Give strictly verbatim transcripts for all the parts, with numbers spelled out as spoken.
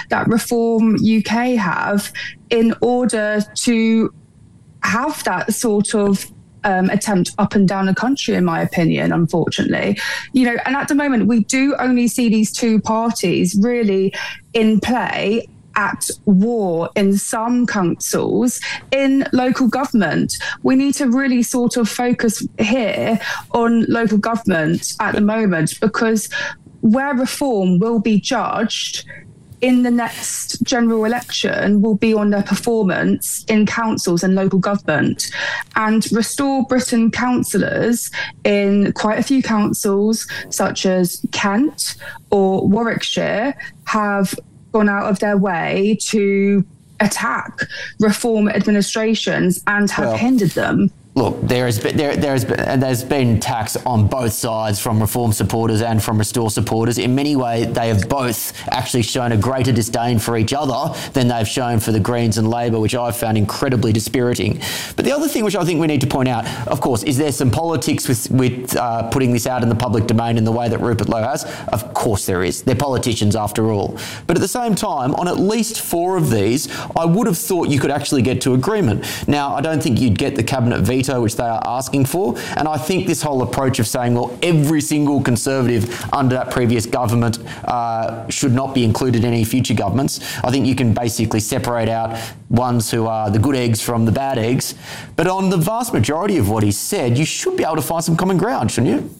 that Reform U K have in order to have that sort of Um, attempt up and down the country, in my opinion, unfortunately. You know, and at the moment, we do only see these two parties really in play at war in some councils, in local government. We need to really sort of focus here on local government at the moment, because where Reform will be judged in the next general election will be on their performance in councils and local government. And Restore Britain councillors in quite a few councils, such as Kent or Warwickshire, have gone out of their way to attack Reform administrations and have well, hindered them. Look, there has been, there, there has been, there's been attacks on both sides, from Reform supporters and from Restore supporters. In many ways, they have both actually shown a greater disdain for each other than they've shown for the Greens and Labor, which I've found incredibly dispiriting. But the other thing which I think we need to point out, of course, is there some politics with, with uh, putting this out in the public domain in the way that Rupert Lowe has? Of course there is. They're politicians after all. But at the same time, on at least four of these, I would have thought you could actually get to agreement. Now, I don't think you'd get the cabinet veto which they are asking for, and I think this whole approach of saying, well, every single Conservative under that previous government uh, should not be included in any future governments. I think you can basically separate out ones who are the good eggs from the bad eggs. But on the vast majority of what he said, you should be able to find some common ground, shouldn't you?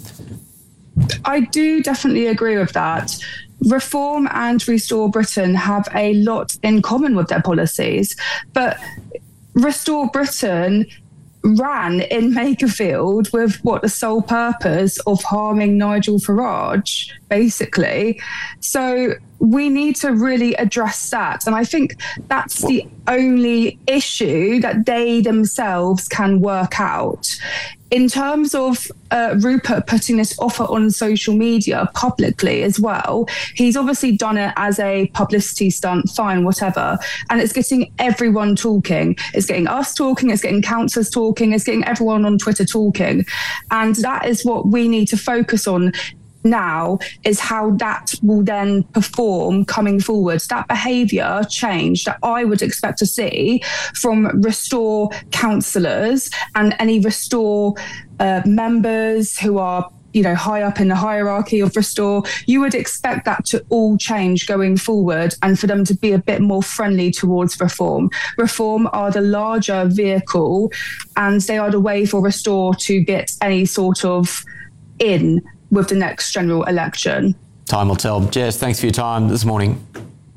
I do definitely agree with that. Reform and Restore Britain have a lot in common with their policies, but Restore Britain ran in Makerfield with what the sole purpose of harming Nigel Farage, basically. So we need to really address that. And I think that's the only issue that they themselves can work out. In terms of uh, Rupert putting this offer on social media publicly as well, he's obviously done it as a publicity stunt, fine, whatever. And it's getting everyone talking. It's getting us talking, it's getting councillors talking, it's getting everyone on Twitter talking. And that is what we need to focus on now, is how that will then perform coming forward. That behaviour change that I would expect to see from Restore councillors and any Restore uh, members who are, you know, high up in the hierarchy of Restore, you would expect that to all change going forward and for them to be a bit more friendly towards Reform. Reform are the larger vehicle and they are the way for Restore to get any sort of in with the next general election. Time will tell. Jess, thanks for your time this morning.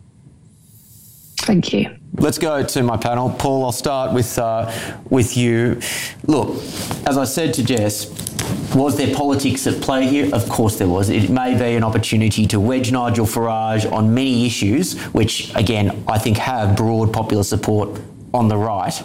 Thank you. Let's go to my panel. Paul, I'll start with uh, with you. Look, as I said to Jess, was there politics at play here? Of course there was. It may be an opportunity to wedge Nigel Farage on many issues, which, again, I think have broad popular support on the right.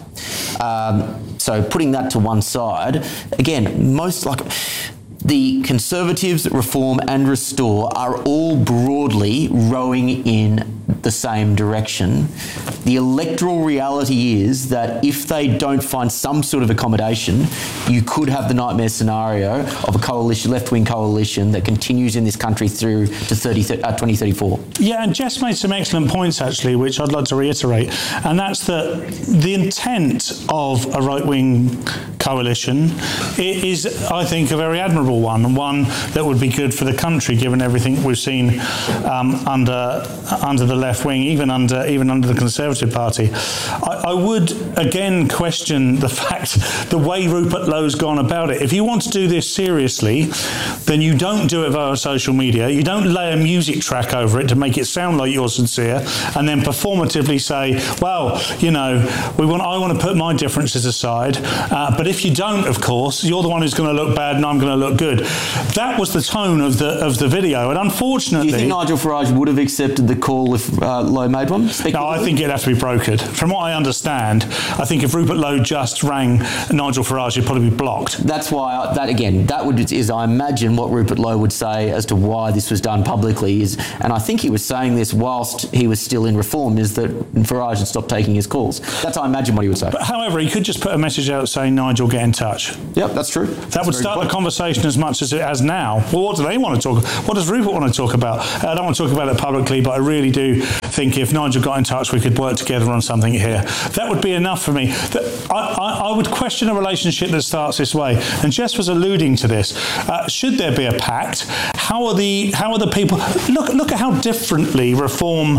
Um, so putting that to one side, again, most like... the Conservatives, Reform and Restore are all broadly rowing in the same direction. The electoral reality is that if they don't find some sort of accommodation, you could have the nightmare scenario of a coalition, left-wing coalition that continues in this country through to thirty, uh, twenty thirty-four. Yeah, and Jess made some excellent points, actually, which I'd like to reiterate, and that's that the intent of a right-wing coalition is, I think, a very admirable one, and one that would be good for the country, given everything we've seen um, under under the left wing, even under even under the Conservative Party. I, I would again question the fact the way Rupert Lowe's gone about it. If you want to do this seriously, then you don't do it via social media. You don't lay a music track over it to make it sound like you're sincere, and then performatively say, "Well, you know, we want I want to put my differences aside, uh, but if you don't, of course, you're the one who's going to look bad and I'm going to look good." That was the tone of the of the video, and unfortunately... Do you think Nigel Farage would have accepted the call if uh, Lowe made one? No, I think it'd have to be brokered. From what I understand, I think if Rupert Lowe just rang Nigel Farage, he'd probably be blocked. That's why, I, that again, that would is, I imagine, what Rupert Lowe would say as to why this was done publicly is, and I think he was saying this whilst he was still in Reform, is that Farage had stopped taking his calls. That's, I imagine, what he would say. But however, he could just put a message out saying, Nigel, get in touch. Yep, that's true. That that's would start the conversation as much as it has now. Well, what do they want to talk about? What does Rupert want to talk about? I don't want to talk about it publicly, but I really do think if Nigel got in touch, we could work together on something here. That would be enough for me. That I, I, I would question a relationship that starts this way. And Jess was alluding to this. Uh, should there be a pact? How are the how are the people? Look look at how differently Reform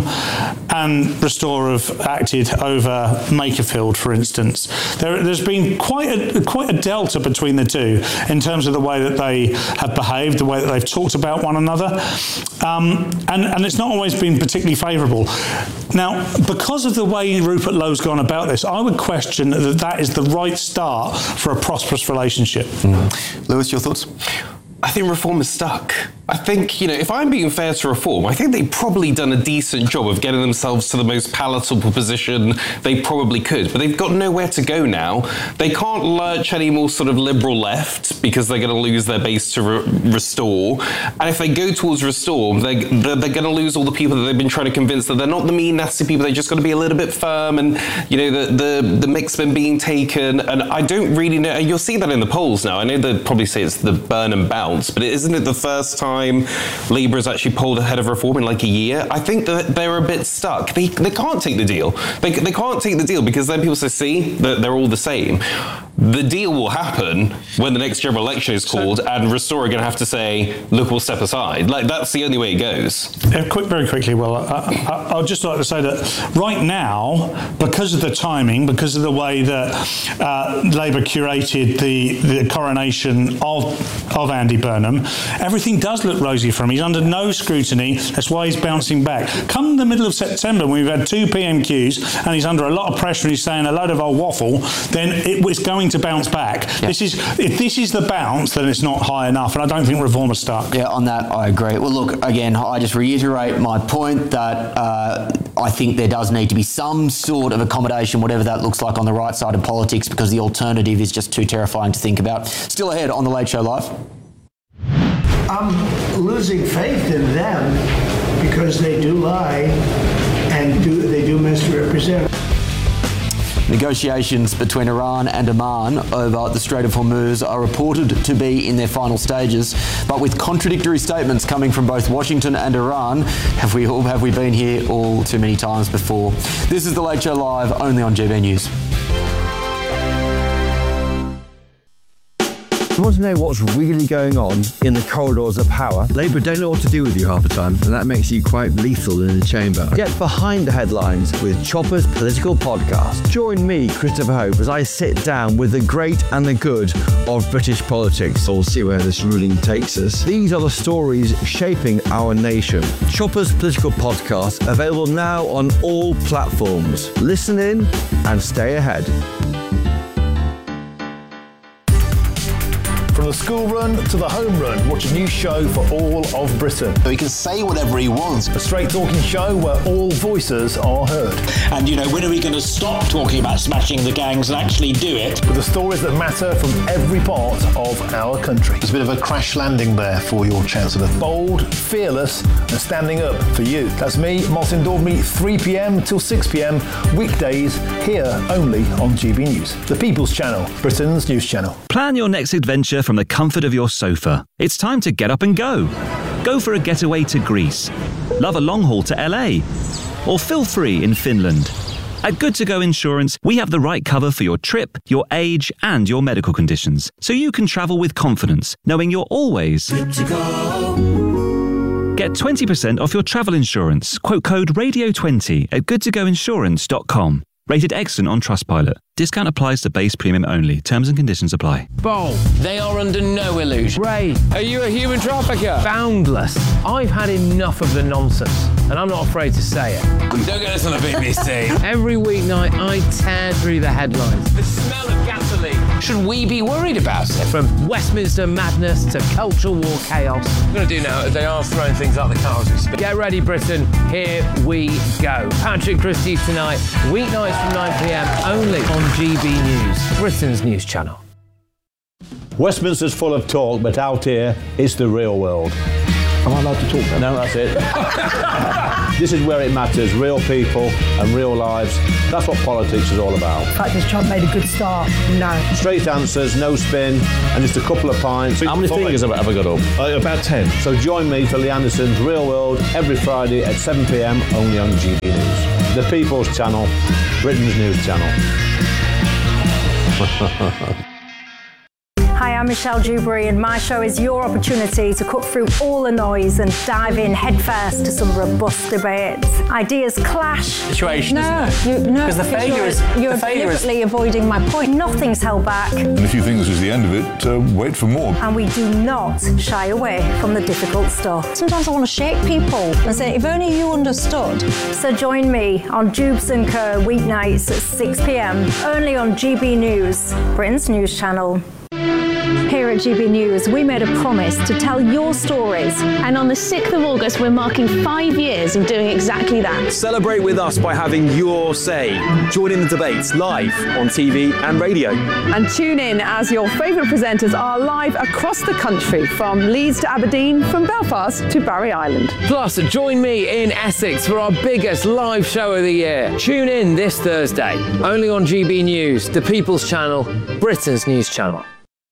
and Restore have acted over Makerfield, for instance. There, there's been quite a quite a delta between the two in terms of the way that they have behaved, the way that they've talked about one another, um, and and it's not always been particularly favourable. Now, because of the way Rupert Lowe's gone about this, I would question that that is the right start for a prosperous relationship. Mm. Lewis, your thoughts? I think Reform is stuck. I think, you know, if I'm being fair to Reform, I think they've probably done a decent job of getting themselves to the most palatable position they probably could, but they've got nowhere to go now. They can't lurch any more sort of liberal left because they're going to lose their base to re- Restore. And if they go towards Restore, they, they're, they're going to lose all the people that they've been trying to convince that they're not the mean, nasty people. They're just going to be a little bit firm, and, you know, the, the, the mix's been being taken. And I don't really know. You'll see that in the polls now. I know they'd probably say it's the burn and bounce, but isn't it the first time Labour has actually pulled ahead of Reform in like a year? I think that they're a bit stuck. They they can't take the deal. They, they can't take the deal because then people say, see, they're, they're all the same. The deal will happen when the next general election is called, so, and Restore are going to have to say, look, we'll step aside. Like, that's the only way it goes. Uh, quick, very quickly, Will, I, I, I'd just like to say that right now, because of the timing, because of the way that uh, Labour curated the, the coronation of, of Andy Burnham, everything does look rosy for him. He's under no scrutiny. That's why he's bouncing back. Come the middle of September, when we've had two P M Qs, and he's under a lot of pressure and he's saying a load of old waffle, then it, it's going to bounce back. Yeah. This is if this is the bounce, then it's not high enough, and I don't think Reform are stuck. Yeah, on that I agree. Well, look, again, I just reiterate my point that uh, I think there does need to be some sort of accommodation, whatever that looks like, on the right side of politics, because the alternative is just too terrifying to think about. Still ahead on The Late Show Live. I'm losing faith in them because they do lie and do they do misrepresent. Negotiations between Iran and Oman over the Strait of Hormuz are reported to be in their final stages, but with contradictory statements coming from both Washington and Iran. Have we all have we been here all too many times before? This is The Late Show Live, only on G B News. You want to know what's really going on in the corridors of power? Labour don't know what to do with you half the time, and that makes you quite lethal in the chamber. Get behind the headlines with Chopper's Political Podcast. Join me, Christopher Hope, as I sit down with the great and the good of British politics. We'll see where this ruling takes us. These are the stories shaping our nation. Chopper's Political Podcast, available now on all platforms. Listen in and stay ahead. From the school run to the home run, watch a new show for all of Britain. He can say whatever he wants. A straight talking show where all voices are heard. And, you know, when are we going to stop talking about smashing the gangs and actually do it? With the stories that matter from every part of our country. There's a bit of a crash landing there for your Chancellor. Bold, fearless and standing up for you. That's me, Martin Daubney, three p.m. till six p.m. weekdays here only on G B News. The People's Channel, Britain's news channel. Plan your next adventure from the comfort of your sofa. It's time to get up and go. Go for a getaway to Greece. Love a long haul to L A. Or feel free in Finland. At Good To Go Insurance, we have the right cover for your trip, your age, and your medical conditions, so you can travel with confidence, knowing you're always good to go. Get twenty percent off your travel insurance. Quote code radio twenty at good to go insurance dot com. Rated excellent on Trustpilot. Discount applies to base premium only. Terms and conditions apply. Bold. They are under no illusion. Ray. Are you a human trafficker? Boundless. I've had enough of the nonsense, and I'm not afraid to say it. Don't get this on the B B C. Every weeknight, I tear through the headlines. The smell of gasoline. Should we be worried about it? From Westminster madness to cultural war chaos. What I'm going to do now is they are throwing things out the car as we speak. Get ready, Britain. Here we go. Patrick Christie's tonight, weeknights from nine p.m. only on G B News, Britain's news channel. Westminster's full of talk, but out here, it's the real world. Am I allowed to talk now? No, that's it. This is where it matters, real people and real lives. That's what politics is all about. In fact, has Trump made a good start? No. Straight answers, no spin, and just a couple of pints. How many fingers have I ever got up? Uh, about ten. So join me for Lee Anderson's Real World every Friday at seven p m only on G B News. The People's Channel, Britain's news channel. Hi, I'm Michelle Dewberry, and my show is your opportunity to cut through all the noise and dive in headfirst to some robust debates. Ideas clash. Situation, no, isn't it? You, no, because the failure you're, is you're the failure deliberately is... avoiding my point. Nothing's held back. And if you think this is the end of it, uh, wait for more. And we do not shy away from the difficult stuff. Sometimes I want to shake people and say, if only you understood. So join me on Jubes and Co weeknights at six p m only on G B News, Britain's news channel. Here at G B News, we made a promise to tell your stories. And on the sixth of August, we're marking five years of doing exactly that. Celebrate with us by having your say. Join in the debates live on T V and radio. And tune in as your favourite presenters are live across the country, from Leeds to Aberdeen, from Belfast to Barry Island. Plus, join me in Essex for our biggest live show of the year. Tune in this Thursday, only on G B News, the People's Channel, Britain's news channel.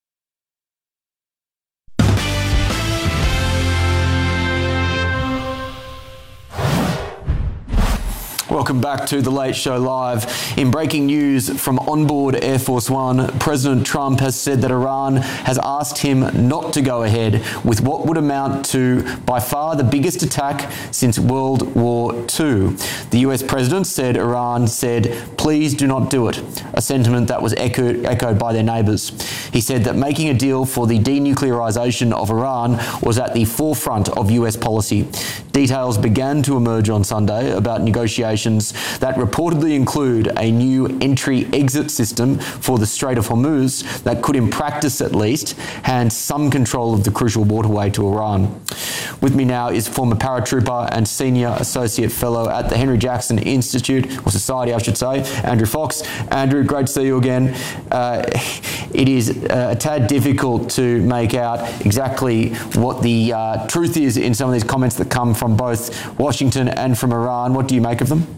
Welcome back to The Late Show Live. In breaking news from onboard Air Force One, President Trump has said that Iran has asked him not to go ahead with what would amount to by far the biggest attack since World War Two. The U S president said Iran said, "Please do not do it," a sentiment that was echoed, echoed by their neighbours. He said that making a deal for the denuclearisation of Iran was at the forefront of U S policy. Details began to emerge on Sunday about negotiations that reportedly include a new entry-exit system for the Strait of Hormuz that could, in practice at least, hand some control of the crucial waterway to Iran. With me now is former paratrooper and senior associate fellow at the Henry Jackson Institute, or Society I should say, Andrew Fox. Andrew, great to see you again. Uh, it is uh, a tad difficult to make out exactly what the uh, truth is in some of these comments that come from both Washington and from Iran. What do you make of them?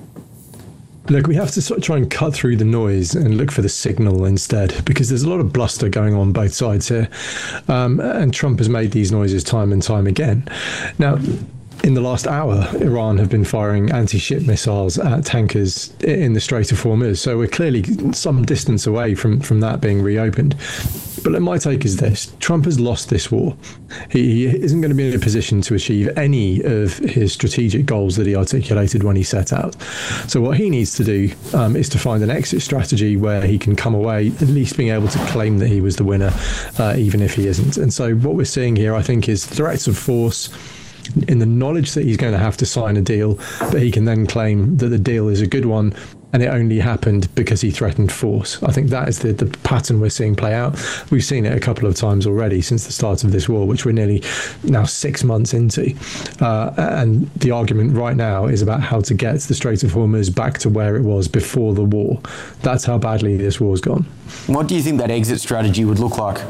Look, we have to sort of try and cut through the noise and look for the signal instead, because there's a lot of bluster going on both sides here. Um, and Trump has made these noises time and time again. Now, in the last hour, Iran have been firing anti-ship missiles at tankers in the Strait of Hormuz. So we're clearly some distance away from, from that being reopened. But my take is this: Trump has lost this war. He, he isn't going to be in a position to achieve any of his strategic goals that he articulated when he set out. So what he needs to do um, is to find an exit strategy where he can come away at least being able to claim that he was the winner, uh, even if he isn't. And so what we're seeing here, I think, is threats of force, in the knowledge that he's going to have to sign a deal, but he can then claim that the deal is a good one and it only happened because he threatened force. I think that is the, the pattern we're seeing play out. We've seen it a couple of times already since the start of this war, which we're nearly now six months into. Uh, and the argument right now is about how to get the Strait of Hormuz back to where it was before the war. That's how badly this war's gone. What do you think that exit strategy would look like?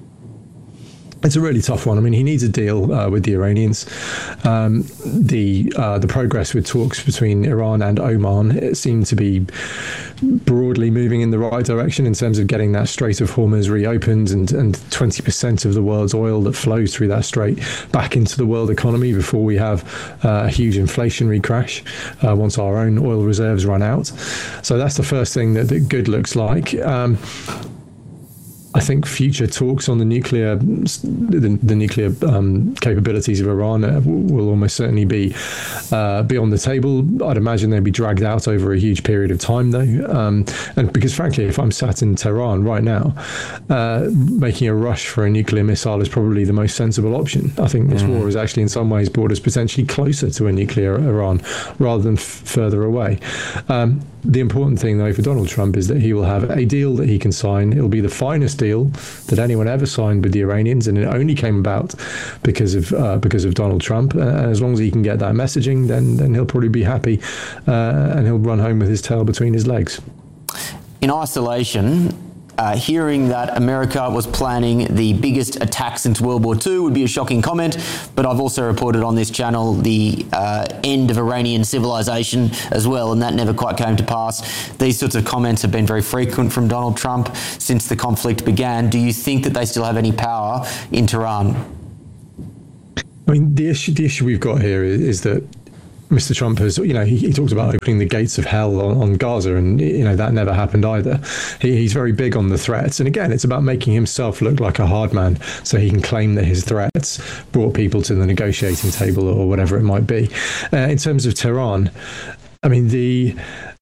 It's a really tough one. I mean, he needs a deal uh, with the Iranians. Um, the uh, the progress with talks between Iran and Oman, it seemed to be broadly moving in the right direction in terms of getting that Strait of Hormuz reopened and, and twenty percent of the world's oil that flows through that strait back into the world economy before we have uh, a huge inflationary crash uh, once our own oil reserves run out. So that's the first thing that, that good looks like. Um, I think future talks on the nuclear, the, the nuclear um, capabilities of Iran uh, will almost certainly be uh, be on the table. I'd imagine they'd be dragged out over a huge period of time, though. Um, and because, frankly, if I'm sat in Tehran right now, uh, making a rush for a nuclear missile is probably the most sensible option. I think this mm. war has actually, in some ways, brought us potentially closer to a nuclear Iran rather than f- further away. Um, The important thing, though, for Donald Trump is that he will have a deal that he can sign. It'll be the finest deal that anyone ever signed with the Iranians, and it only came about because of uh, because of Donald Trump. Uh, and as long as he can get that messaging, then then he'll probably be happy, uh, and he'll run home with his tail between his legs. In isolation, Uh, hearing that America was planning the biggest attack since World War Two would be a shocking comment, but I've also reported on this channel the uh, end of Iranian civilization as well, and that never quite came to pass. These sorts of comments have been very frequent from Donald Trump since the conflict began. Do you think that they still have any power in Tehran? I mean, the issue, the issue we've got here is, is that Mister Trump has, you know, he, he talked about opening the gates of hell on, on Gaza, and, you know, that never happened either. He, he's very big on the threats. And again, it's about making himself look like a hard man so he can claim that his threats brought people to the negotiating table or whatever it might be. Uh, in terms of Tehran, I mean, the...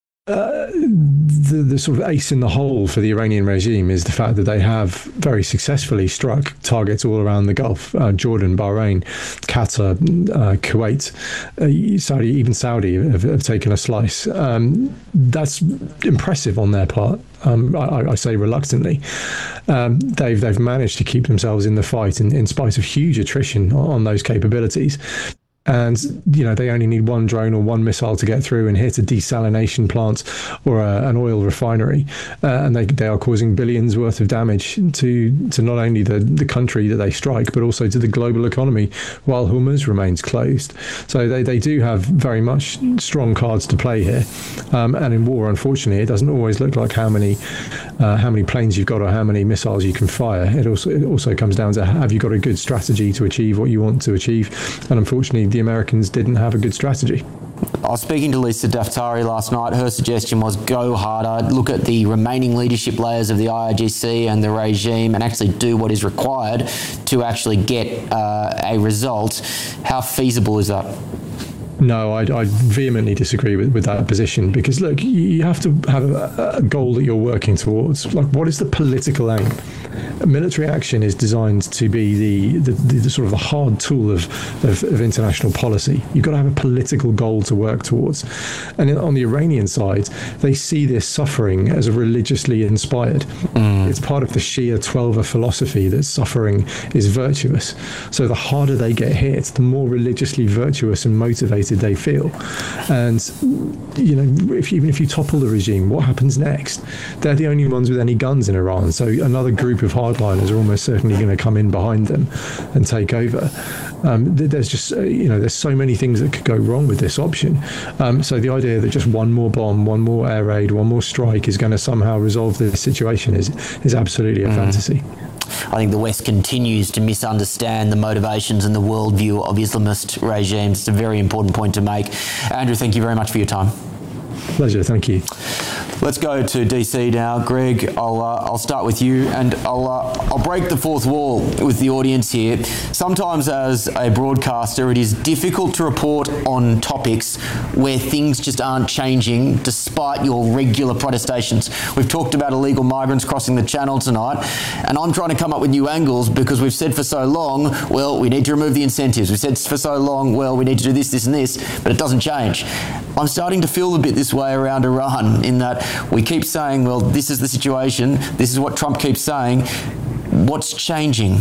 Uh, the, the sort of ace in the hole for the Iranian regime is the fact that they have very successfully struck targets all around the Gulf. Uh, Jordan, Bahrain, Qatar, uh, Kuwait, uh, Saudi, even Saudi have, have taken a slice. Um, that's impressive on their part. Um, I, I say reluctantly. Um, they've they've managed to keep themselves in the fight in, in spite of huge attrition on, on those capabilities. And, you know, they only need one drone or one missile to get through and hit a desalination plant or a, an oil refinery. Uh, and they, they are causing billions worth of damage to, to not only the, the country that they strike, but also to the global economy while Hormuz remains closed. So they, they do have very much strong cards to play here. Um, and in war, unfortunately, it doesn't always look like how many uh, how many planes you've got or how many missiles you can fire. It also, it also comes down to have you got a good strategy to achieve what you want to achieve. And unfortunately, the Americans didn't have a good strategy. I was speaking to Lisa Daftari last night. Her suggestion was go harder, look at the remaining leadership layers of the I R G C and the regime and actually do what is required to actually get uh, a result. How feasible is that? No, I, I vehemently disagree with, with that position because, look, you have to have a, a goal that you're working towards. Like, what is the political aim? Military action is designed to be the, the, the, the sort of the hard tool of, of, of international policy. You've got to have a political goal to work towards. And in, on the Iranian side, they see this suffering as a religiously inspired. Mm. It's part of the Shia Twelver philosophy that suffering is virtuous. So the harder they get hit, the more religiously virtuous and motivated they feel. And, you know, if, even if you topple the regime, what happens next? They're the only ones with any guns in Iran. So another group of hardliners are almost certainly going to come in behind them and take over. Um, there's just, uh, you know, there's so many things that could go wrong with this option. Um, so the idea that just one more bomb, one more air raid, one more strike is going to somehow resolve this situation is, is absolutely a mm. fantasy. I think the West continues to misunderstand the motivations and the worldview of Islamist regimes. It's a very important point to make. Andrew, thank you very much for your time. Pleasure, thank you. Let's go to D C now. Greg, I'll uh, I'll start with you, and I'll uh, I'll break the fourth wall with the audience here. Sometimes, as a broadcaster, it is difficult to report on topics where things just aren't changing, despite your regular protestations. We've talked about illegal migrants crossing the channel tonight, and I'm trying to come up with new angles because we've said for so long, well, we need to remove the incentives. We've said for so long, well, we need to do this, this, and this, but it doesn't change. I'm starting to feel a bit this way around Iran, in that we keep saying, well, this is the situation, this is what Trump keeps saying. What's changing?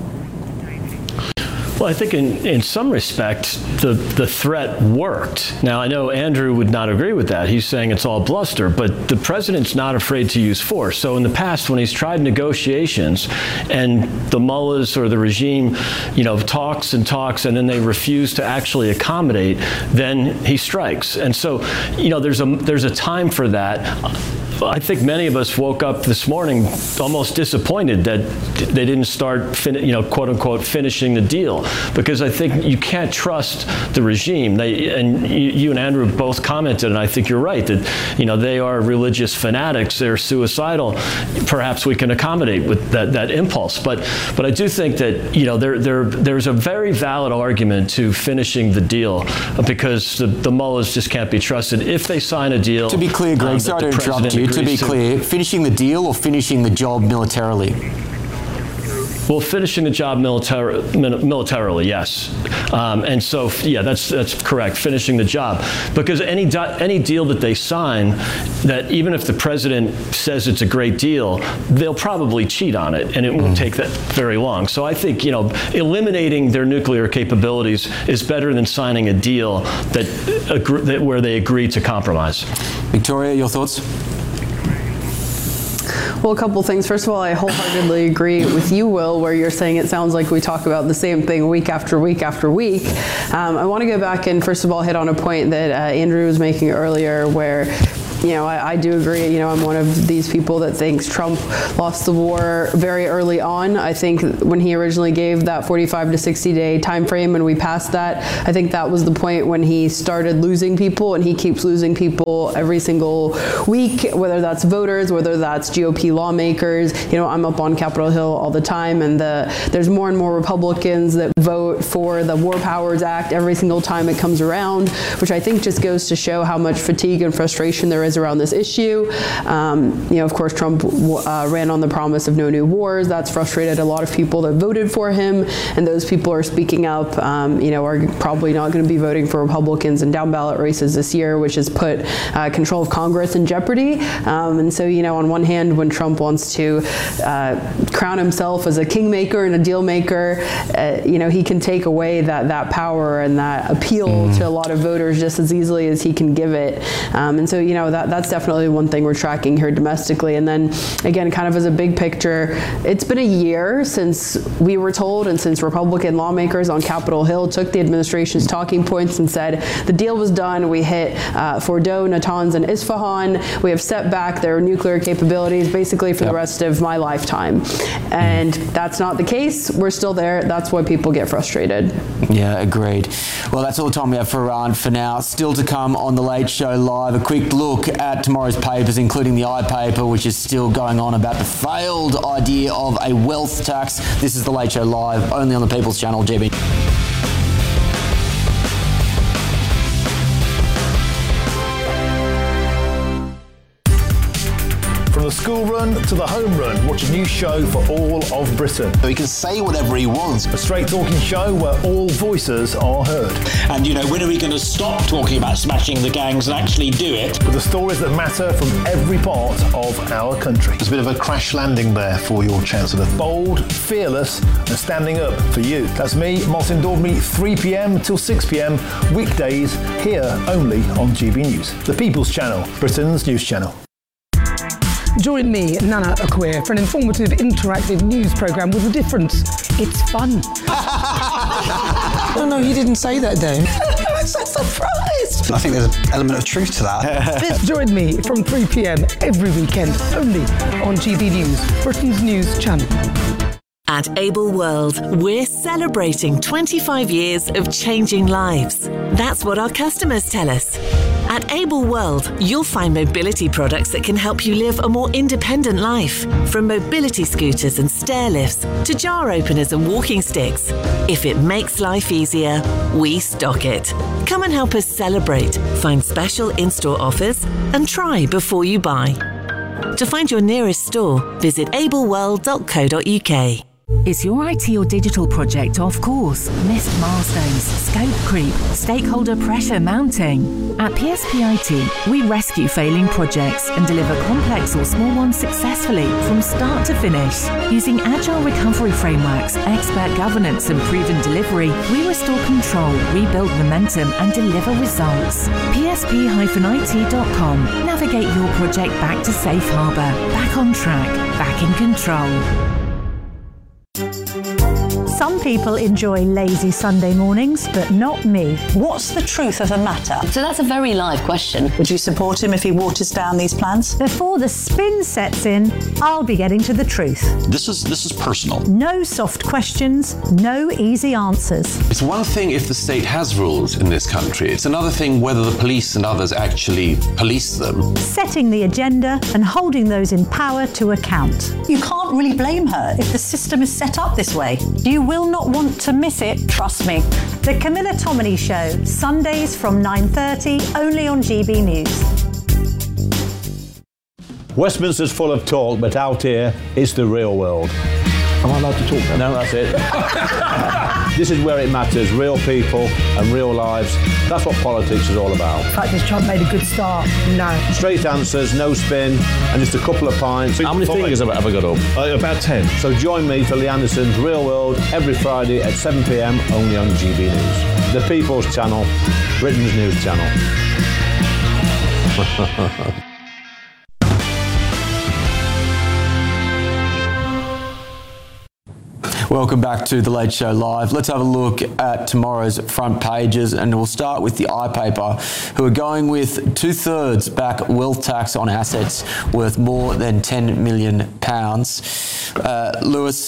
Well, I think in, in some respect, the, the threat worked. Now, I know Andrew would not agree with that. He's saying it's all bluster, but the president's not afraid to use force. So in the past, when he's tried negotiations and the mullahs or the regime, you know, talks and talks and then they refuse to actually accommodate, then he strikes. And so, you know, there's a, there's a time for that. I think many of us woke up this morning almost disappointed that they didn't start, fin- you know, quote unquote, finishing the deal, because I think you can't trust the regime. They, and you, you and Andrew both commented, and I think you're right, that, you know, they are religious fanatics, they're suicidal. Perhaps we can accommodate with that, that impulse. But but I do think that, you know, there, there there's a very valid argument to finishing the deal, because the, the mullahs just can't be trusted. If they sign a deal... To be clear, Greg, um, sorry to interrupt you. To be clear, finishing the deal or finishing the job militarily? Well, finishing the job militar- militarily, yes. Um, and so, yeah, that's that's correct, finishing the job. Because any do- any deal that they sign, that even if the president says it's a great deal, they'll probably cheat on it, and it won't mm. take that very long. So I think, you know, eliminating their nuclear capabilities is better than signing a deal that, agree- that where they agree to compromise. Victoria, your thoughts? Well, a couple things. First of all, I wholeheartedly agree with you, Will, where you're saying it sounds like we talk about the same thing week after week after week. Um, I want to go back and first of all hit on a point that uh, Andrew was making earlier where you know, I, I do agree. You know, I'm one of these people that thinks Trump lost the war very early on. I think when he originally gave that forty-five to sixty day time frame and we passed that, I think that was the point when he started losing people, and he keeps losing people every single week, whether that's voters, whether that's G O P lawmakers. You know, I'm up on Capitol Hill all the time, and the, there's more and more Republicans that vote for the War Powers Act every single time it comes around, which I think just goes to show how much fatigue and frustration there is around this issue. Um, you know, of course, Trump uh, ran on the promise of no new wars. That's frustrated a lot of people that voted for him, and those people are speaking up, um, you know, are probably not going to be voting for Republicans in down ballot races this year, which has put uh, control of Congress in jeopardy. Um, and so, you know, on one hand, when Trump wants to uh, crown himself as a kingmaker and a deal maker, uh, you know, he can take away that, that power and that appeal mm. to a lot of voters just as easily as he can give it. Um, and so, you know, that that's definitely one thing we're tracking here domestically. And then again, kind of as a big picture, it's been a year since we were told and since Republican lawmakers on Capitol Hill took the administration's talking points and said the deal was done. We hit uh, Fordo, Natanz, and Isfahan. We have set back their nuclear capabilities basically for yep. the rest of my lifetime. And that's not the case. We're still there. That's why people get frustrated. Yeah, agreed. Well, that's all the time we have for Iran for now. Still to come on The Late Show Live, a quick look at tomorrow's papers, including the I-paper, which is still going on about the failed idea of a wealth tax. This is The Late Show Live, only on the People's Channel, G B. From the school run to the home run, watch a new show for all of Britain. So he can say whatever he wants. A straight talking show where all voices are heard. And, you know, when are we going to stop talking about smashing the gangs and actually do it? With the stories that matter from every part of our country. There's a bit of a crash landing there for your Chancellor. Bold, fearless, and standing up for you. That's me, Martin Daubney, three p.m. till six p.m. weekdays, here only on G B News. The People's Channel, Britain's news channel. Join me, Nana Akweer, for an informative, interactive news programme with a difference. It's fun. No, no, you didn't say that, Dave. I'm so surprised. I think there's an element of truth to that. Join me from three p.m. every weekend, only on G B News, Britain's news channel. At Able World, we're celebrating twenty-five years of changing lives. That's what our customers tell us. At Able World, you'll find mobility products that can help you live a more independent life. From mobility scooters and stair lifts to jar openers and walking sticks. If it makes life easier, we stock it. Come and help us celebrate, find special in-store offers, and try before you buy. To find your nearest store, visit able world dot co dot U K. Is your I T or digital project off course? Missed milestones, scope creep, stakeholder pressure mounting? At P S P I T, we rescue failing projects and deliver complex or small ones successfully from start to finish. Using agile recovery frameworks, expert governance and proven delivery, we restore control, rebuild momentum and deliver results. P S P I T dot com. Navigate your project back to safe harbour, back on track, back in control. Some people enjoy lazy Sunday mornings, but not me. What's the truth of the matter? So that's a very live question. Would you support him if he waters down these plans? Before the spin sets in, I'll be getting to the truth. This is this is personal. No soft questions, no easy answers. It's one thing if the state has rules in this country. It's another thing whether the police and others actually police them. Setting the agenda and holding those in power to account. You can't really blame her if the system is set up this way. You will not want to miss it, trust me. The Camilla Tominey Show, Sundays from nine thirty, only on G B News. Westminster's full of talk, but out here, it's the real world. Am I allowed to talk now? No, that's it. This is where it matters, real people and real lives. That's what politics is all about. The fact is Trump made a good start, no. Straight answers, no spin, and just a couple of pints. How many fingers have I ever got up? Uh, about ten. So join me for Lee Anderson's Real World every Friday at seven p.m. only on G B News. The People's Channel, Britain's news channel. Welcome back to The Late Show Live. Let's have a look at tomorrow's front pages, and we'll start with the iPaper, who are going with two-thirds back wealth tax on assets worth more than ten million pounds. Uh, Lewis,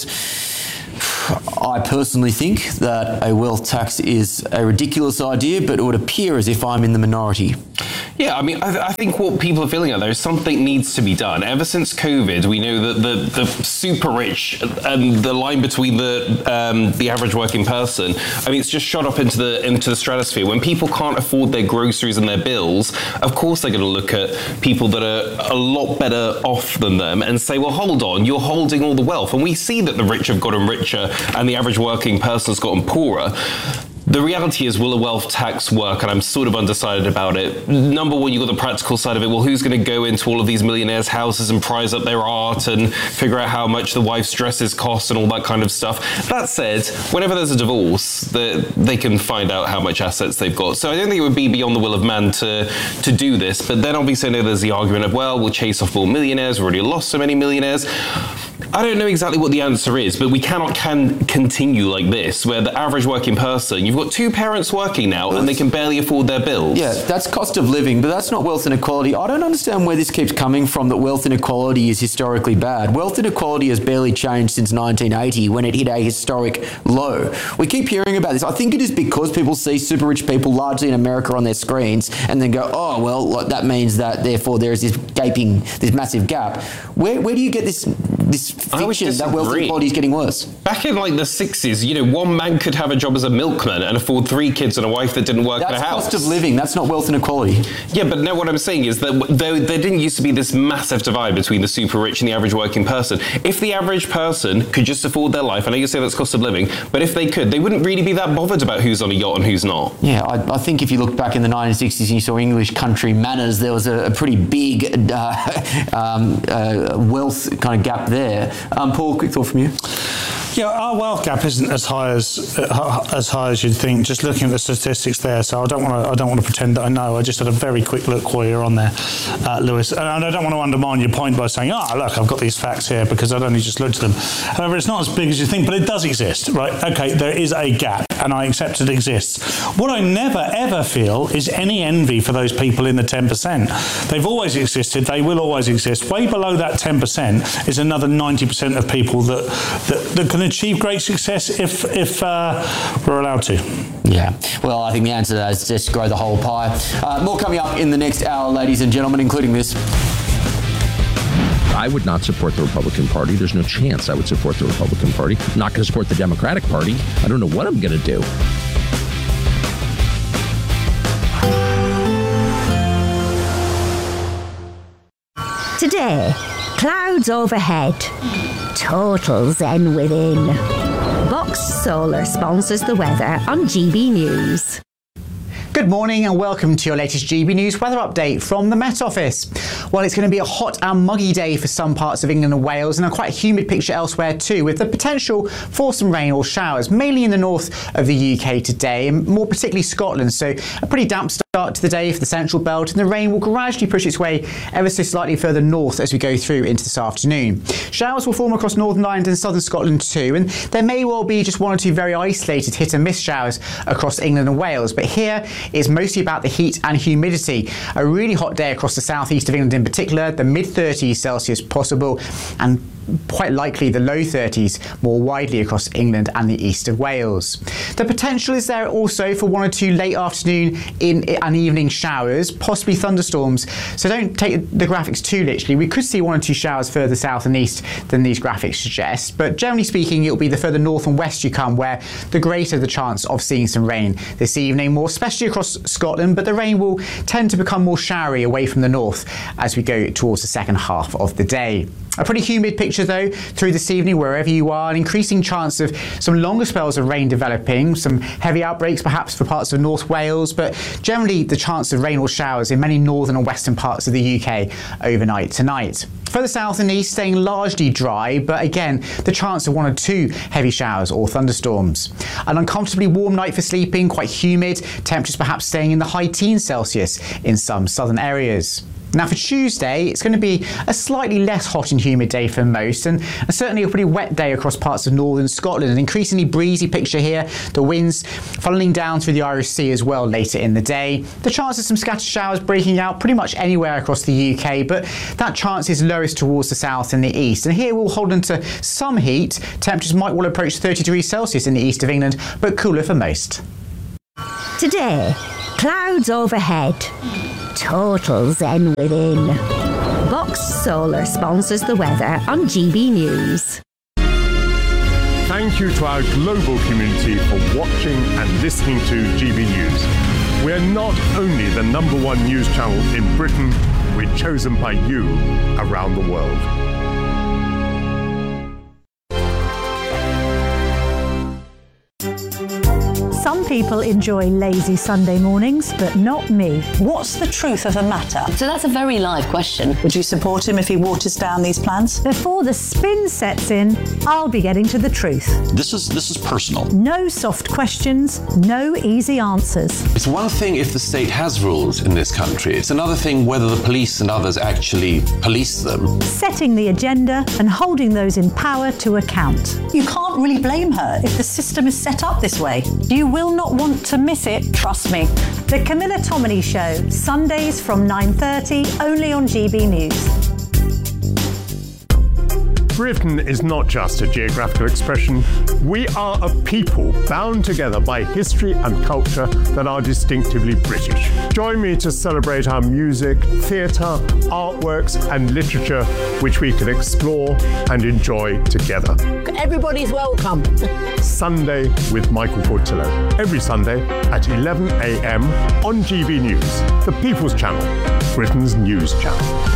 I personally think that a wealth tax is a ridiculous idea, but it would appear as if I'm in the minority. Yeah, I mean, I, I think what people are feeling out there is something needs to be done. Ever since COVID, we know that the, the super rich and the line between the um, the average working person, I mean, it's just shot up into the into the stratosphere. When people can't afford their groceries and their bills, of course they're going to look at people that are a lot better off than them and say, well, hold on, you're holding all the wealth. And we see that the rich have gotten richer and the average working person has gotten poorer. The reality is, will a wealth tax work? And I'm sort of undecided about it. Number one, you've got the practical side of it. Well, who's going to go into all of these millionaires' houses and prize up their art and figure out how much the wife's dresses cost and all that kind of stuff? That said, whenever there's a divorce, the, they can find out how much assets they've got. So I don't think it would be beyond the will of man to, to do this. But then obviously I know there's the argument of, well, we'll chase off more millionaires. We've already lost so many millionaires. I don't know exactly what the answer is, but we cannot can continue like this, where the average working person, you've got two parents working now and they can barely afford their bills. Yeah, that's cost of living, but that's not wealth inequality. I don't understand where this keeps coming from, that wealth inequality is historically bad. Wealth inequality has barely changed since nineteen eighty, when it hit a historic low. We keep hearing about this. I think it is because people see super rich people largely in America on their screens and then go, oh, well, like, that means that therefore there is this gaping, this massive gap. Where, where do you get this this fiction that wealth inequality is getting worse? Back in like the sixties, you know, one man could have a job as a milkman and afford three kids and a wife that didn't work That's in a house. cost of living. That's not wealth inequality. Yeah, but no, what I'm saying is that there, there didn't used to be this massive divide between the super rich and the average working person. If the average person could just afford their life, I know you say that's cost of living, but if they could, they wouldn't really be that bothered about who's on a yacht and who's not. Yeah, I, I think if you look back in the nineteen sixties and you saw English country manners, there was a, a pretty big uh, um, uh, wealth kind of gap there. Um, Paul, quick thought from you. Yeah, our wealth gap isn't as high as uh, as high as you'd think. Just looking at the statistics there, so I don't want to I don't want to pretend that I know. I just had a very quick look while you're on there, uh, Lewis, and I don't want to undermine your point by saying, "Ah, oh, look, I've got these facts here," because I'd only just looked at them. However, it's not as big as you think, but it does exist, right? Okay, there is a gap, and I accept it exists. What I never ever feel is any envy for those people in the ten percent. They've always existed. They will always exist. Way below that ten percent is another ninety percent of people that that, that can achieve great success if if uh, we're allowed to. Yeah, well, I think the answer to that is just grow the whole pie. Uh, more coming up in the next hour, ladies and gentlemen, including this. I would not support the Republican Party. There's no chance I would support the Republican Party. I'm not going to support the Democratic Party. I don't know what I'm going to do. Today, clouds overhead, total zen within. Box Solar sponsors the weather on G B News. Good morning and welcome to your latest G B News weather update from the Met Office. Well, it's going to be a hot and muggy day for some parts of England and Wales, and a quite humid picture elsewhere too, with the potential for some rain or showers, mainly in the north of the U K today, and more particularly Scotland. So a pretty damp start to the day for the central belt, and the rain will gradually push its way ever so slightly further north as we go through into this afternoon. Showers will form across Northern Ireland and southern Scotland too, and there may well be just one or two very isolated hit and miss showers across England and Wales, but here it's mostly about the heat and humidity. A really hot day across the southeast of England in particular, the mid thirties Celsius possible, and quite likely the low thirties more widely across England and the east of Wales. The potential is there also for one or two late afternoon in and evening showers, possibly thunderstorms, so don't take the graphics too literally. We could see one or two showers further south and east than these graphics suggest, but generally speaking it will be the further north and west you come where the greater the chance of seeing some rain this evening, more especially across Scotland, but the rain will tend to become more showery away from the north as we go towards the second half of the day. A pretty humid picture though through this evening wherever you are, an increasing chance of some longer spells of rain developing, some heavy outbreaks perhaps for parts of North Wales, but generally the chance of rain or showers in many northern and western parts of the U K overnight tonight. Further south and east staying largely dry, but again the chance of one or two heavy showers or thunderstorms. An uncomfortably warm night for sleeping, quite humid, temperatures perhaps staying in the high teens Celsius in some southern areas. Now for Tuesday, it's going to be a slightly less hot and humid day for most, and certainly a pretty wet day across parts of northern Scotland. An increasingly breezy picture here, the winds funneling down through the Irish Sea as well later in the day. The chance of some scattered showers breaking out pretty much anywhere across the U K, but that chance is lowest towards the south and the east. And here we'll hold on to some heat. Temperatures might well approach thirty degrees Celsius in the east of England, but cooler for most. Today, clouds overhead. Total zen within. Box Solar sponsors the weather on G B News. Thank you to our global community for watching and listening to G B News. We're not only the number one news channel in Britain, we're chosen by you around the world. Some people enjoy lazy Sunday mornings, but not me. What's the truth of the matter? So that's a very live question. Would you support him if he waters down these plans? Before the spin sets in, I'll be getting to the truth. This is this is personal. No soft questions, no easy answers. It's one thing if the state has rules in this country. It's another thing whether the police and others actually police them. Setting the agenda and holding those in power to account. You can't really blame her if the system is set up this way. You will not want to miss it, trust me. The Camilla Tominey Show, Sundays from nine thirty, only on G B News. Britain is not just a geographical expression. We are a people bound together by history and culture that are distinctively British. Join me to celebrate our music, theatre, artworks and literature, which we can explore and enjoy together. Everybody's welcome. Sunday with Michael Portillo. Every Sunday at eleven a m on G B News, the People's Channel, Britain's news channel.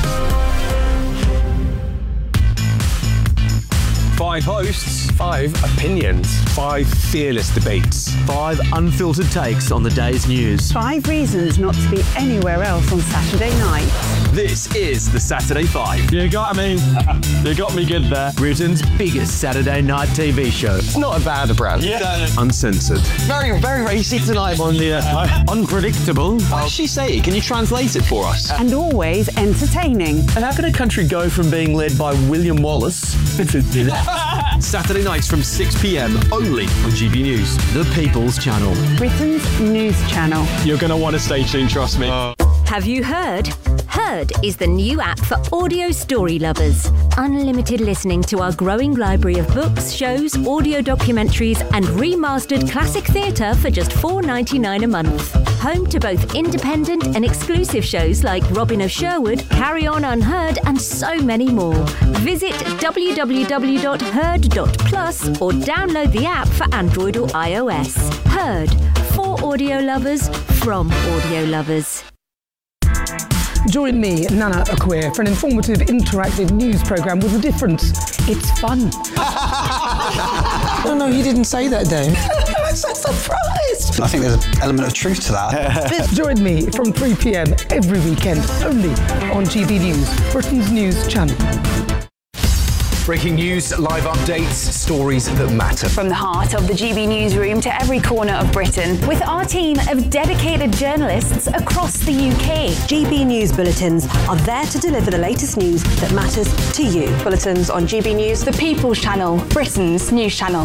Five hosts, five opinions, five fearless debates, five unfiltered takes on the day's news. Five reasons not to be anywhere else on Saturday night. This is the Saturday Five. You got me. You got me good there. Britain's biggest Saturday night T V show. It's not a bad brand. Yeah. Uncensored. Very, very racy tonight on the uh, unpredictable. What does she say? Can you translate it for us? And always entertaining. And how can a country go from being led by William Wallace Saturday nights from six p m only on G B News, the People's Channel. Britain's news channel. You're going to want to stay tuned, trust me. Uh. Have you heard? Heard is the new app for audio story lovers. Unlimited listening to our growing library of books, shows, audio documentaries and remastered classic theatre for just four dollars ninety-nine a month. Home to both independent and exclusive shows like Robin of Sherwood, Carry On Unheard and so many more. Visit w w w dot heard dot plus or download the app for Android or iOS. Heard, for audio lovers, from audio lovers. Join me, Nana Akweer, for an informative, interactive news programme with a difference. It's fun. No, no, you didn't say that, Dave. I'm so surprised. I think there's an element of truth to that. Join me from three p m every weekend, only on G B News, Britain's news channel. Breaking news, live updates, stories that matter. From the heart of the G B newsroom to every corner of Britain, with our team of dedicated journalists across the U K. G B News bulletins are there to deliver the latest news that matters to you. Bulletins on G B News, the People's Channel, Britain's news channel.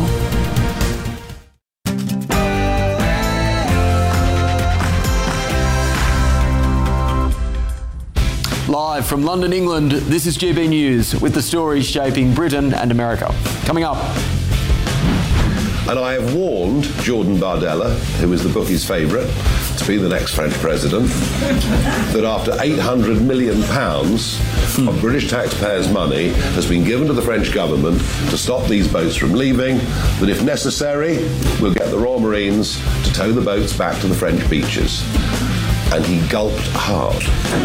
Live from London, England, this is G B News with the stories shaping Britain and America. Coming up. And I have warned Jordan Bardella, who is the bookie's favourite to be the next French president, that after eight hundred million pounds of British taxpayers' money has been given to the French government to stop these boats from leaving, that if necessary, we'll get the Royal Marines to tow the boats back to the French beaches. And he gulped hard.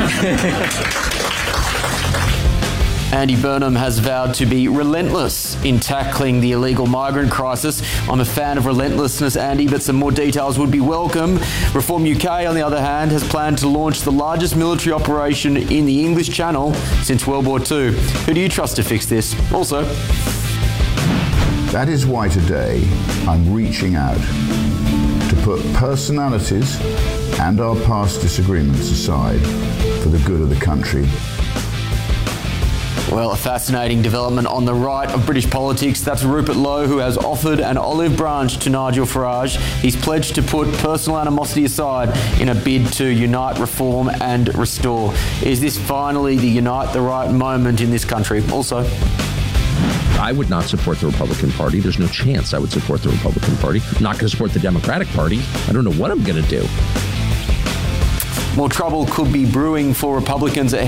Andy Burnham has vowed to be relentless in tackling the illegal migrant crisis. I'm a fan of relentlessness, Andy, but some more details would be welcome. Reform U K, on the other hand, has planned to launch the largest military operation in the English Channel since World War Two. Who do you trust to fix this? Also, that is why today I'm reaching out to put personalities and our past disagreements aside for the good of the country. Well, a fascinating development on the right of British politics. That's Rupert Lowe, who has offered an olive branch to Nigel Farage. He's pledged to put personal animosity aside in a bid to unite, reform and restore. Is this finally the unite the right moment in this country? Also, I would not support the Republican Party. There's no chance I would support the Republican Party. I'm not going to support the Democratic Party. I don't know what I'm going to do. more trouble could be brewing for Republicans